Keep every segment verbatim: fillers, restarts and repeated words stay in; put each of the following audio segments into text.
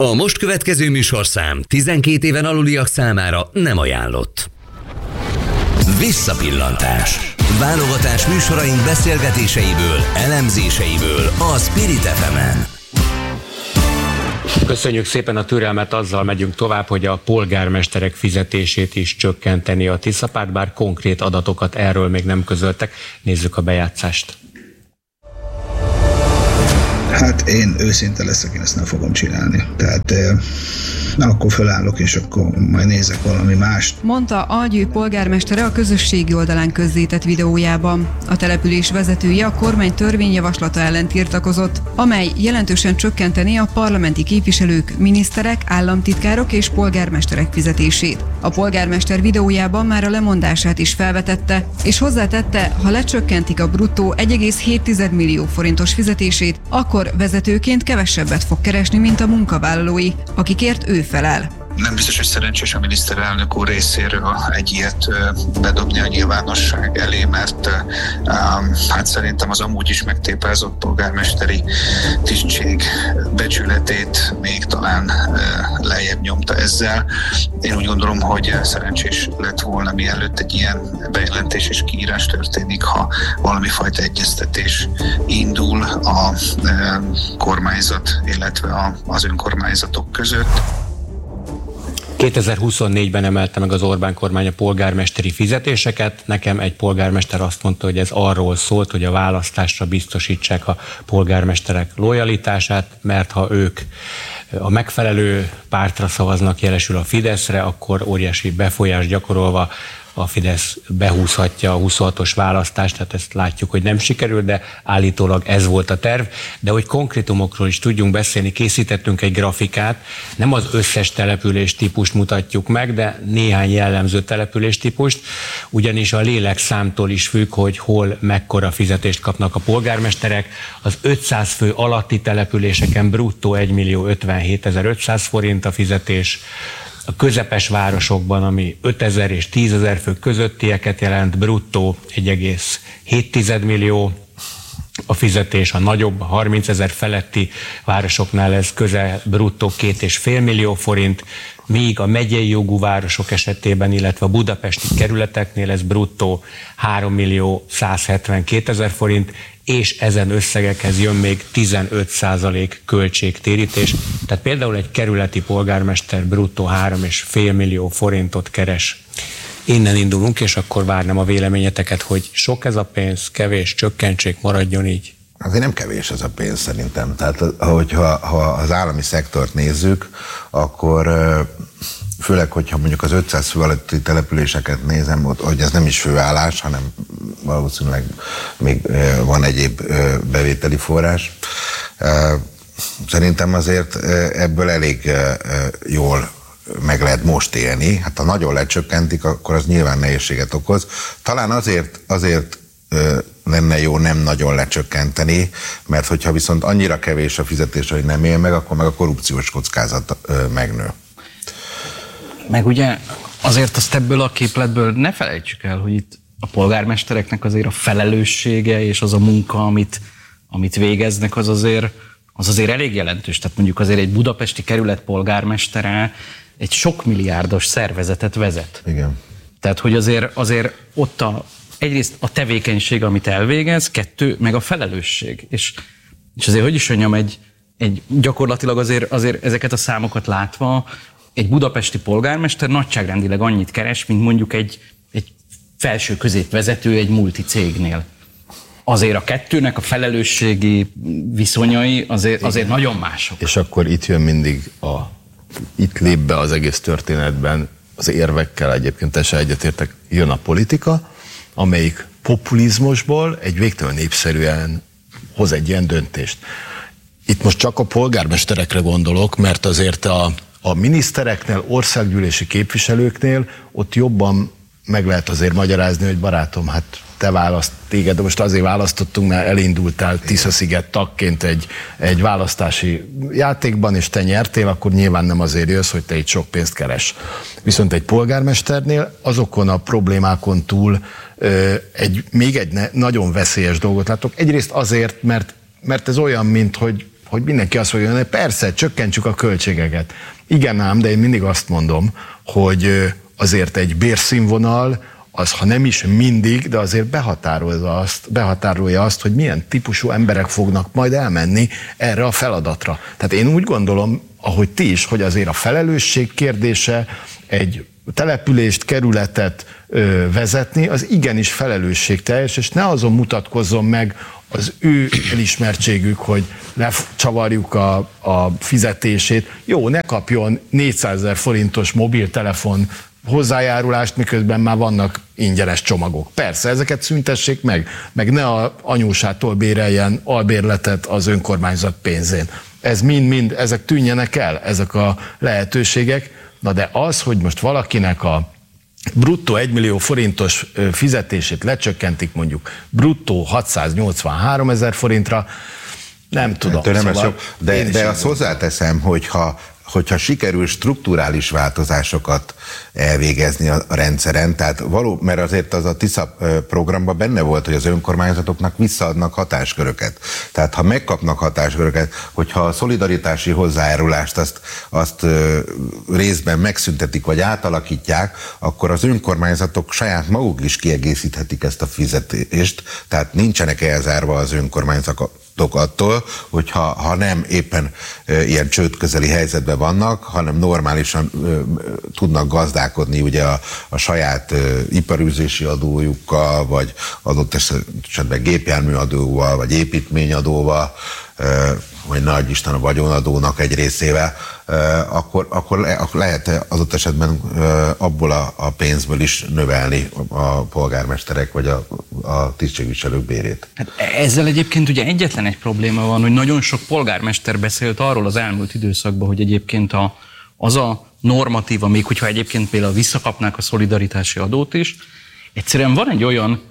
A most következő műsorszám tizenkét éven aluliak számára nem ajánlott. Visszapillantás. Válogatás műsoraink beszélgetéseiből, elemzéseiből a Spirit ef emen. Köszönjük szépen a türelmet, azzal megyünk tovább, hogy a polgármesterek fizetését is csökkenteni a Tiszapárt, bár konkrét adatokat erről még nem közöltek. Nézzük a bejátszást. Hát én őszinte leszek, én ezt nem fogom csinálni. Tehát na, akkor fölállok, és akkor majd nézek valami mást. Mondta a Győr polgármestere a közösségi oldalán közzétett videójában. A település vezetője a kormány törvényjavaslata ellen tiltakozott, amely jelentősen csökkenteni a parlamenti képviselők, miniszterek, államtitkárok és polgármesterek fizetését. A polgármester videójában már a lemondását is felvetette, és hozzátette, ha lecsökkentik a bruttó egy egész hét millió forintos fizetését, akkor vezetőként kevesebbet fog keresni, mint a munkavállalói, akikért ő felel. Nem biztos, hogy szerencsés a miniszterelnök úr részéről egy ilyet bedobni a nyilvánosság elé, mert um, hát szerintem az amúgy is megtépázott polgármesteri tisztség becsületét még talán uh, lejjebb nyomta ezzel. Én úgy gondolom, hogy szerencsés lett volna, mielőtt egy ilyen bejelentés és kiírás történik, ha valami fajta egyeztetés indul a uh, kormányzat, illetve a, az önkormányzatok között. kétezer-huszonnégyben emelte meg az Orbán kormány a polgármesteri fizetéseket. Nekem egy polgármester azt mondta, hogy ez arról szólt, hogy a választásra biztosítsák a polgármesterek lojalitását, mert ha ők a megfelelő pártra szavaznak, jelesül a Fideszre, akkor óriási befolyást gyakorolva a Fidesz behúzhatja a huszonhatos választást, tehát ezt látjuk, hogy nem sikerül, de állítólag ez volt a terv. De hogy konkrétumokról is tudjunk beszélni, készítettünk egy grafikát, nem az összes település típust mutatjuk meg, de néhány jellemző település típust, ugyanis a lélekszámtól is függ, hogy hol mekkora fizetést kapnak a polgármesterek. Az ötszáz fő alatti településeken bruttó egy millió ötvenhétezer-ötszáz forint a fizetés, a közepes városokban, ami ötezer és tízezer fő közöttieket jelent, bruttó egy egész hét millió a fizetés, a nagyobb, harmincezer feletti városoknál ez közel bruttó két és fél millió forint, míg a megyei jogú városok esetében, illetve a budapesti kerületeknél ez bruttó három millió százhetvenkétezer forint, és ezen összegekhez jön még tizenöt százalék költségtérítés. Tehát például egy kerületi polgármester bruttó három és fél millió forintot keres. Innen indulunk, és akkor várnám a véleményeteket, hogy sok ez a pénz, kevés, csökkentsék, maradjon így. Azért nem kevés ez a pénz szerintem. Tehát, hogyha ha az állami szektort nézzük, akkor főleg, hogyha mondjuk az ötszáz fő alatti településeket nézem, hogy ez nem is főállás, hanem valószínűleg még van egyéb bevételi forrás. Szerintem azért ebből elég jól meg lehet most élni. Hát ha nagyon lecsökkentik, akkor az nyilván nehézséget okoz. Talán azért, azért lenne jó nem nagyon lecsökkenteni, mert hogyha viszont annyira kevés a fizetés, hogy nem él meg, akkor meg a korrupciós kockázat megnő. Meg ugye azért azt ebből a képletből ne felejtsük el, hogy itt a polgármestereknek azért a felelőssége és az a munka, amit, amit végeznek, az azért, az azért elég jelentős. Tehát mondjuk azért egy budapesti kerület polgármestere egy sok milliárdos szervezetet vezet. Igen. Tehát, hogy azért, azért ott a, egyrészt a tevékenység, amit elvégez, kettő, meg a felelősség. És, és azért, hogy is mondjam, egy, egy gyakorlatilag azért, azért ezeket a számokat látva, egy budapesti polgármester nagyságrendileg annyit keres, mint mondjuk egy, egy felső középvezető egy multicégnél. Azért a kettőnek a felelősségi viszonyai azért, azért nagyon mások. És akkor itt jön mindig a, itt lép be az egész történetben az érvekkel, egyébként teljesen egyetértek, jön a politika, amelyik populizmusból egy végtelen népszerűen hoz egy ilyen döntést. Itt most csak a polgármesterekre gondolok, mert azért a A minisztereknél, országgyűlési képviselőknél ott jobban meg lehet azért magyarázni, hogy barátom, hát te választ, téged, de most azért választottunk, mert elindultál Tisza-sziget tagként egy, egy választási játékban, és te nyertél, akkor nyilván nem azért jössz, hogy te itt sok pénzt keres. Viszont egy polgármesternél azokon a problémákon túl ö, egy, még egy ne, nagyon veszélyes dolgot látok. Egyrészt azért, mert, mert ez olyan, mint hogy hogy mindenki azt mondja, hogy persze, csökkentsük a költségeket. Igen ám, de én mindig azt mondom, hogy azért egy bérszínvonal, az ha nem is mindig, de azért behatárolja azt, behatárolja azt, hogy milyen típusú emberek fognak majd elmenni erre a feladatra. Tehát én úgy gondolom, ahogy ti is, hogy azért a felelősség kérdése, egy települést, kerületet ö, vezetni, az igenis felelősségteljes, és ne azon mutatkozzon meg az ő elismertségük, hogy lecsavarjuk a, a fizetését. Jó, ne kapjon négyszázezer forintos mobiltelefon hozzájárulást, miközben már vannak ingyenes csomagok. Persze, ezeket szüntessék meg, meg ne a anyósától béreljen albérletet az önkormányzat pénzén. Ez mind-mind, ezek tűnjenek el, ezek a lehetőségek. Na de az, hogy most valakinek a bruttó egymillió forintos fizetését lecsökkentik mondjuk bruttó hatszáznyolcvanhárom ezer forintra, nem tudom. Nem szóval sok, de, de azt hozzáteszem, hogyha hogyha sikerül strukturális változásokat elvégezni a rendszeren, tehát való, mert azért az a TISZA programban benne volt, hogy az önkormányzatoknak visszaadnak hatásköröket. Tehát ha megkapnak hatásköröket, hogyha a szolidaritási hozzájárulást azt, azt részben megszüntetik, vagy átalakítják, akkor az önkormányzatok saját maguk is kiegészíthetik ezt a fizetést, tehát nincsenek elzárva az önkormányzatok attól, hogyha ha nem éppen e, ilyen csődközeli helyzetben vannak, hanem normálisan e, tudnak gazdálkodni ugye a, a saját e, iparűzési adójukkal, vagy adott esetben gépjárműadóval, vagy építményadóval, e, vagy nagy Isten a vagyonadónak egy részével, akkor, akkor, le, akkor lehet adott esetben abból a, a pénzből is növelni a polgármesterek vagy a, a tisztségviselők bérét. Hát ezzel egyébként ugye egyetlen egy probléma van, hogy nagyon sok polgármester beszélt arról az elmúlt időszakban, hogy egyébként a, az a normatíva, még hogyha egyébként például visszakapnák a szolidaritási adót is, egyszerűen van egy olyan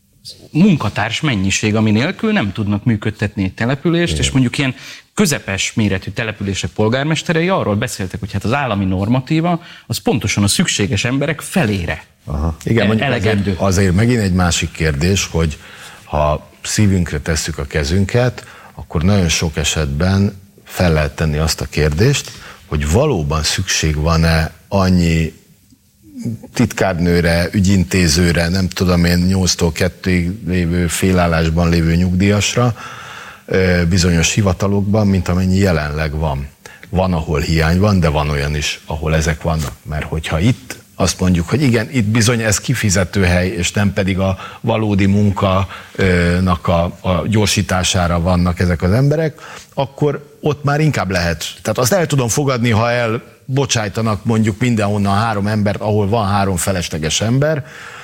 munkatárs mennyiség, ami nélkül nem tudnak működtetni egy települést, igen. És mondjuk ilyen közepes méretű települések polgármesterei arról beszéltek, hogy hát az állami normatíva az pontosan a szükséges emberek felére. Aha. Igen, mondjuk azért, azért megint egy másik kérdés, hogy ha szívünkre tesszük a kezünket, akkor nagyon sok esetben fel lehet tenni azt a kérdést, hogy valóban szükség van-e annyi titkárnőre, ügyintézőre, nem tudom én, nyolctól kettőig lévő félállásban lévő nyugdíjasra bizonyos hivatalokban, mint amennyi jelenleg van. Van, ahol hiány van, de van olyan is, ahol ezek vannak. Mert hogyha itt azt mondjuk, hogy igen, itt bizony ez kifizető hely, és nem pedig a valódi munkának a, a gyorsítására vannak ezek az emberek, akkor ott már inkább lehet. Tehát azt el tudom fogadni, ha elbocsájtanak mondjuk mindenhonnan három embert, ahol van három felesleges ember,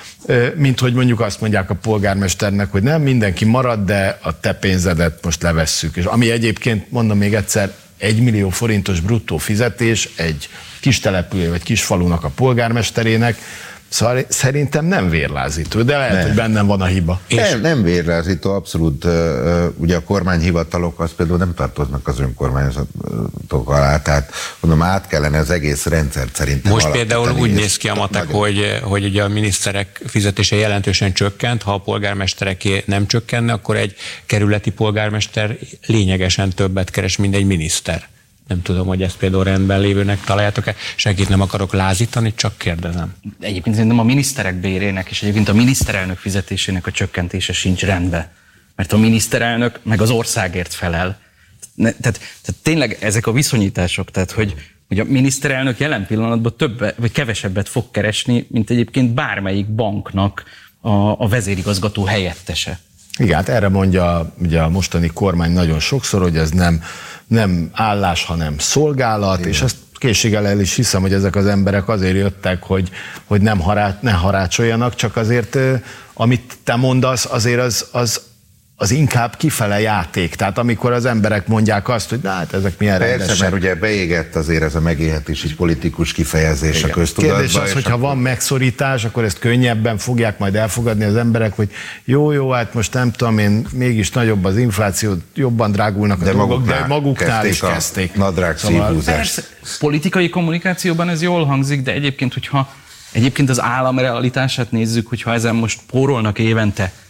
mint hogy mondjuk azt mondják a polgármesternek, hogy nem, mindenki marad, de a te pénzedet most levesszük. És ami egyébként, mondom még egyszer, egy millió forintos bruttó fizetés egy kis település vagy kis falunak a polgármesterének, szóval szerintem nem vérlázító, de lehet, nem. hogy bennem van a hiba. Nem, nem vérlázító, abszolút. Ugye a kormányhivatalok az például nem tartoznak az önkormányzatok alá, tehát mondom, át kellene az egész rendszert szerintem most például úgy néz ki a matek, hogy, hogy ugye a miniszterek fizetése jelentősen csökkent, ha a polgármestereké nem csökkenne, akkor egy kerületi polgármester lényegesen többet keres, mint egy miniszter. Nem tudom, hogy ezt például rendben lévőnek találjátok-e. Senkit nem akarok lázítani, csak kérdezem. Egyébként szerintem a miniszterek bérének és egyébként a miniszterelnök fizetésének a csökkentése sincs rendben. Mert a miniszterelnök meg az országért felel. Ne, tehát, tehát tényleg ezek a viszonyítások, tehát hogy, hogy a miniszterelnök jelen pillanatban több vagy kevesebbet fog keresni, mint egyébként bármelyik banknak a, a vezérigazgató helyettese. Igen, hát erre mondja ugye a mostani kormány nagyon sokszor, hogy ez nem, nem állás, hanem szolgálat, igen. És ezt készséggel el is hiszem, hogy ezek az emberek azért jöttek, hogy, hogy nem hará, ne harácsoljanak, csak azért, amit te mondasz, azért az, az, az inkább kifele játék. Tehát amikor az emberek mondják azt, hogy na, hát ezek milyen rendesek. rendesek. Persze, mert ugye beégett azért ez a megélhetési politikus kifejezés igen. a köztudatban. Kérdés az, hogyha akkor... van megszorítás, akkor ezt könnyebben fogják majd elfogadni az emberek, hogy jó, jó, hát most nem tudom én, mégis nagyobb az infláció, jobban drágulnak a de dolgok, maguknál, de maguknál is kezdték. Nadrág szóval persze, politikai kommunikációban ez jól hangzik, de egyébként, hogyha egyébként az állam realitását nézzük, hogyha ezen most pórolnak évente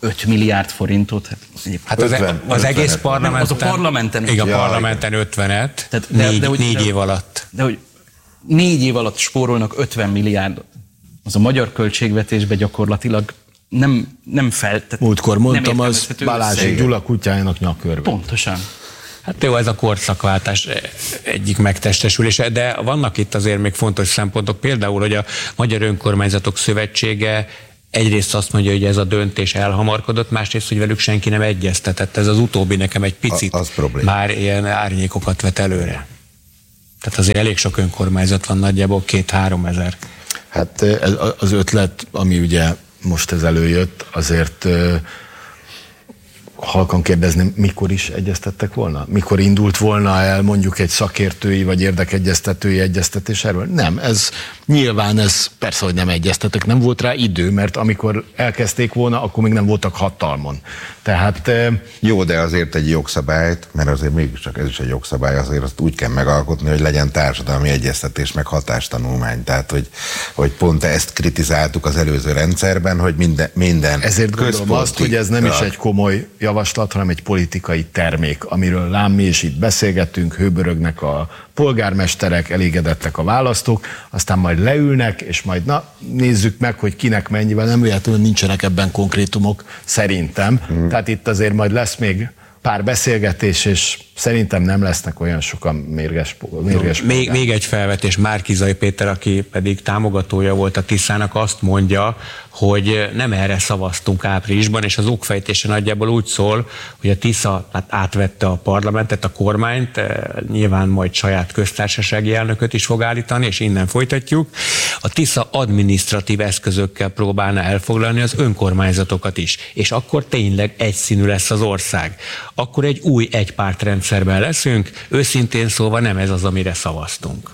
öt milliárd forintot. Hát, hát az, ötven, az ötven, egész parlamenten, az a parlamenten. Igen, a parlamenten ötvenet, tehát de, négy, de, de, négy de, év alatt. De hogy négy év alatt spórolnak ötven milliárd, az a magyar költségvetésbe gyakorlatilag nem, nem fel... Múltkor mondtam, az Balázsék Gyula kutyájának nyakörve. Pontosan. Hát jó, ez a korszakváltás egyik megtestesülése, de vannak itt azért még fontos szempontok, például, hogy a Magyar Önkormányzatok Szövetsége egyrészt azt mondja, hogy ez a döntés elhamarkodott, másrészt, hogy velük senki nem egyeztetett. Ez az utóbbi nekem egy picit már ilyen árnyékokat vet előre. Tehát azért elég sok önkormányzat van, nagyjából két-három ezer. Hát ez, az ötlet, ami ugye most ez előjött, azért halkan kérdezni, mikor is egyeztettek volna? Mikor indult volna el mondjuk egy szakértői vagy érdekegyeztetői egyeztetés erről? Nem, ez nyilván ez persze, hogy nem egyeztetek, nem volt rá idő, mert amikor elkezdték volna, akkor még nem voltak hatalmon. Tehát... Jó, de azért egy jogszabályt, mert azért mégiscsak ez is egy jogszabály, azért azt úgy kell megalkotni, hogy legyen társadalmi egyeztetés, meg hatástanulmány. Tehát, hogy, hogy pont ezt kritizáltuk az előző rendszerben, hogy minden, minden ezért gondolom azt, hogy ez nem is egy komoly javaslat, hanem egy politikai termék, amiről lám mi is itt beszélgettünk, hőbörögnek a polgármesterek, elégedettek a választók, aztán majd leülnek, és majd na, nézzük meg, hogy kinek mennyivel, nem véletlenül nincsenek ebben konkrétumok, szerintem. Hmm. Tehát itt azért majd lesz még pár beszélgetés, és szerintem nem lesznek olyan sokan mérges, mérges no, még, még egy felvetés, Márki-Zay Péter, aki pedig támogatója volt a Tiszának, azt mondja, hogy nem erre szavaztunk áprilisban, és az okfejtése nagyjából úgy szól, hogy a Tisza hát átvette a parlamentet, a kormányt, nyilván majd saját köztársasági elnököt is fog állítani, és innen folytatjuk. A Tisza adminisztratív eszközökkel próbálna elfoglalni az önkormányzatokat is, és akkor tényleg egyszínű lesz az ország. Akkor egy új egypártrendszerben leszünk, őszintén szólva nem ez az, amire szavaztunk.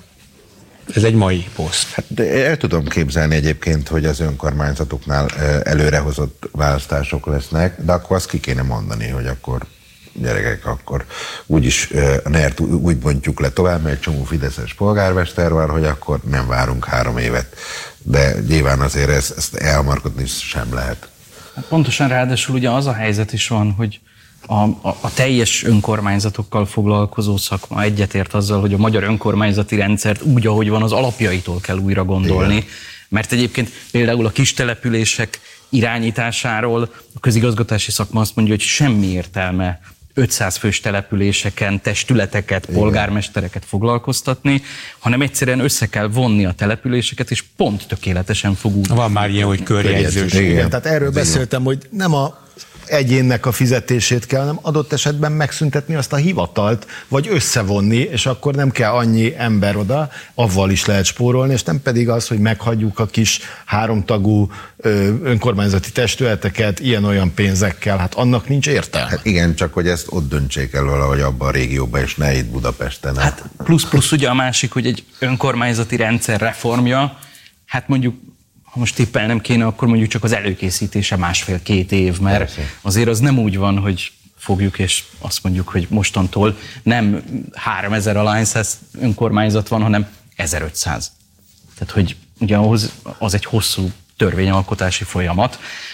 Ez egy mai poszt. Hát de el tudom képzelni egyébként, hogy az önkormányzatoknál előrehozott választások lesznek, de akkor azt ki kéne mondani, hogy akkor gyerekek, akkor úgyis a nert úgy bontjuk le tovább, mert egy csomó fideszes polgármester van, hogy akkor nem várunk három évet. De nyilván azért ezt, ezt elmarkodni sem lehet. Hát pontosan, ráadásul ugye az a helyzet is van, hogy A, a, a teljes önkormányzatokkal foglalkozó szakma egyetért azzal, hogy a magyar önkormányzati rendszert úgy, ahogy van, az alapjaitól kell újra gondolni. Igen. Mert egyébként például a kis települések irányításáról a közigazgatási szakma azt mondja, hogy semmi értelme ötszáz fős településeken testületeket, igen, polgármestereket foglalkoztatni, hanem egyszerűen össze kell vonni a településeket, és pont tökéletesen fog úgy. Van már ilyen, hogy körjegyzős. Igen. Igen, tehát erről beszéltem, hogy nem a egyénnek a fizetését kell, hanem adott esetben megszüntetni azt a hivatalt, vagy összevonni, és akkor nem kell annyi ember oda, avval is lehet spórolni, és nem pedig az, hogy meghagyjuk a kis háromtagú önkormányzati testületeket ilyen-olyan pénzekkel, hát annak nincs értelme. Hát igen, csak hogy ezt ott döntsék el valahogy abban a régióban, és ne itt Budapesten. Hát plusz-plusz ugye a másik, hogy egy önkormányzati rendszer reformja, hát mondjuk ha most tippelnem kéne, akkor mondjuk csak az előkészítése másfél-két év, mert persze, azért az nem úgy van, hogy fogjuk és azt mondjuk, hogy mostantól nem háromezer alányszáz önkormányzat van, hanem ezerötszáz. Tehát, hogy ugye ahhoz az egy hosszú törvényalkotási folyamat,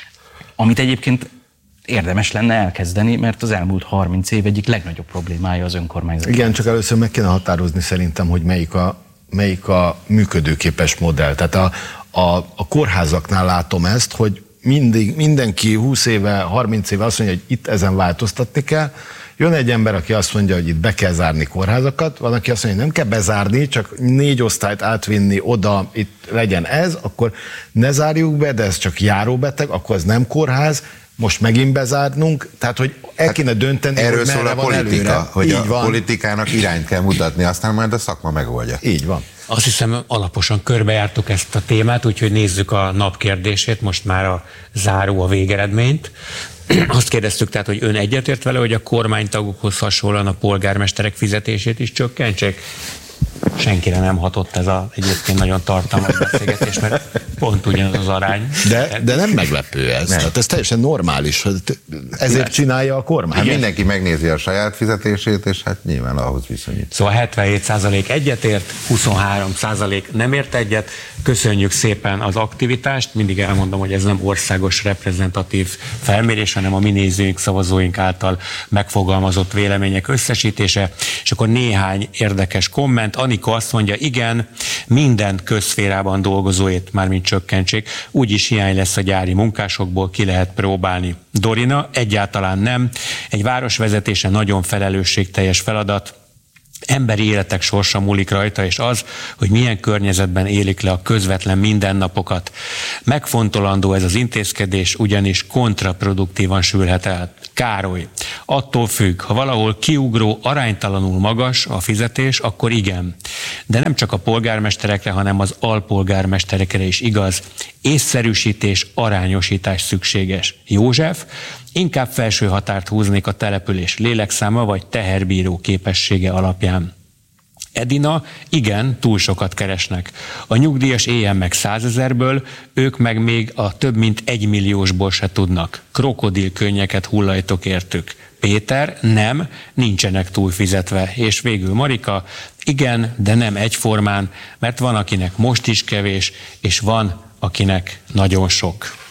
amit egyébként érdemes lenne elkezdeni, mert az elmúlt harminc év egyik legnagyobb problémája az önkormányzat. Igen, csak először meg kéne határozni szerintem, hogy melyik a, melyik a működőképes modell. Tehát a A, a kórházaknál látom ezt, hogy mindig, mindenki húsz éve, harminc éve azt mondja, hogy itt ezen változtatni kell. Jön egy ember, aki azt mondja, hogy itt be kell zárni kórházakat, van, aki azt mondja, hogy nem kell bezárni, csak négy osztályt átvinni oda, itt legyen ez, akkor ne zárjuk be, de ez csak járóbeteg, akkor ez nem kórház, most megint bezárnunk, tehát hogy el kéne dönteni, erről hogy szól a politika, előre. Hogy így a van. Politikának irányt kell mutatni, aztán majd a szakma megoldja. Így van. Azt hiszem, alaposan körbejártuk ezt a témát, úgyhogy nézzük a nap kérdését, most már a záró, a végeredményt. Azt kérdeztük tehát, hogy ön egyetért vele, hogy a kormánytagokhoz hasonlóan a polgármesterek fizetését is csökkentsék? Senkire nem hatott ez a egyébként nagyon tartalmas beszélgetés, mert pont ugyanaz az arány. De, de nem meglepő ez. Nem. Tehát ez teljesen normális. Ezért csinálja a kormány. Hát mindenki megnézi a saját fizetését, és hát nyilván ahhoz viszonyít. Szóval hetvenhét százalék egyetért, huszonhárom százalék nem ért egyet. Köszönjük szépen az aktivitást. Mindig elmondom, hogy ez nem országos reprezentatív felmérés, hanem a mi nézőink, szavazóink által megfogalmazott vélemények összesítése. És akkor néhány érdekes komment. Anika azt mondja, igen, minden közszférában dolgozóét mármint csökkentsék, úgyis hiány lesz a gyári munkásokból, ki lehet próbálni. Dorina, egyáltalán nem. Egy városvezetése nagyon felelősségteljes feladat, emberi életek sorsa múlik rajta, és az, hogy milyen környezetben élik le a közvetlen mindennapokat. Megfontolandó ez az intézkedés, ugyanis kontraproduktívan sülhet el. Károly. Attól függ, ha valahol kiugró, aránytalanul magas a fizetés, akkor igen. De nem csak a polgármesterekre, hanem az alpolgármesterekre is igaz. Észszerűsítés, arányosítás szükséges. József, inkább felső határt húznék a település lélekszáma vagy teherbíró képessége alapján. Edina, igen, túl sokat keresnek. A nyugdíjas éljen meg százezerből, ők meg még a több mint egymilliósból se tudnak. Krokodilkönnyeket hullajtok értük. Péter, nem, nincsenek túlfizetve. És végül Marika, igen, de nem egyformán, mert van akinek most is kevés, és van akinek nagyon sok.